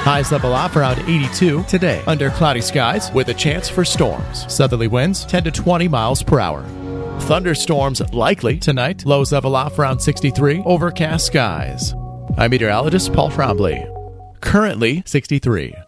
Highs level off around 82 today under cloudy skies with a chance for storms. Southerly winds 10 to 20 miles per hour. Thunderstorms likely tonight. Lows level off around 63. Overcast skies. I'm meteorologist Paul Trombley. Currently 63.